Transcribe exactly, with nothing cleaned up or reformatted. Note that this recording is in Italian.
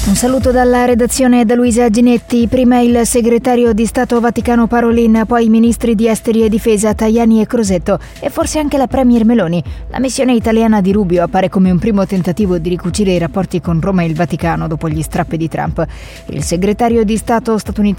Un saluto dalla redazione da Luisa Ginetti. Prima il segretario di Stato Vaticano Parolin, poi i ministri di Esteri e Difesa Tajani e Crosetto e forse anche la premier Meloni. La missione italiana di Rubio appare come un primo tentativo di ricucire i rapporti con Roma e il Vaticano dopo gli strappi di Trump. Il segretario di Stato statunitense